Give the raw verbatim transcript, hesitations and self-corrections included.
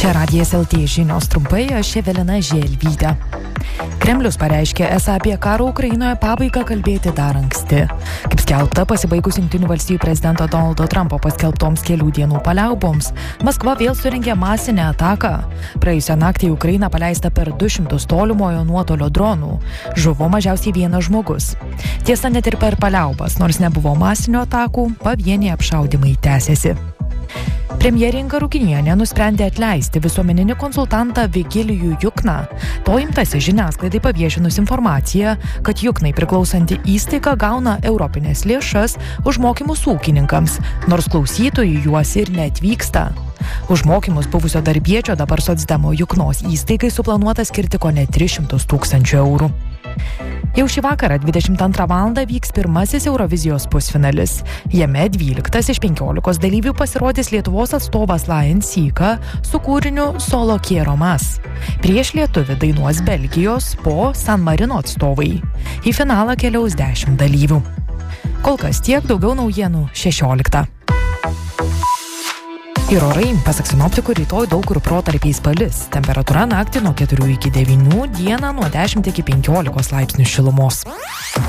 Čia Radijas L T žinios trumpai, aš Evelina Želvytė. Kremlius pareiškė, esą apie karo Ukrainoje pabaigą kalbėti dar anksti. Kaip skelbta, pasibaigus Jungtinių valstijų prezidento Donaldo Trumpo paskelbtoms kelių dienų paliauboms, Maskva vėl surengė masinę ataką. Praėjusią naktį į Ukrainą paleista per du šimtus tolimojo nuotolio dronų. Žuvo mažiausiai vienas žmogus. Tiesa, net ir per paliaubas, nors nebuvo masinių atakų, pavieniai apšaudymai tęsiasi. Premjerė Inga Ruginienė nusprendė atleisti visuomeninį konsultantą Vigilijų Jukną. To imtasi žiniasklaidai paviešinus informaciją, kad Juknai priklausanti įstaiga gauna europinės lėšas už mokymus ūkininkams, nors klausytojai juos ir neatvyksta. Už mokymus buvusio darbiečio dabar socdemo Juknos įstaigai suplanuota skirti kone tris šimtus tūkstančių eurų. Jau šį vakarą dvidešimt antrą valandą vyks pirmasis Eurovizijos pusfinalis. Jame dvyliktas iš penkiolikos dalyvių pasirodys Lietuvos atstovas Lion Sika su kūriniu Solo Quiero Más. Prieš lietuvį dainuos Belgijos po San Marino atstovai. Į finalą keliaus dešimt dalyvių. Kol kas tiek, daugiau naujienų šešioliktą. Ir orai, pasak sinoptikų, rytoj daug kur protarpiais palis. Temperatūra naktį nuo keturių iki devynių, dieną nuo dešimt iki penkiolikos laipsnių šilumos.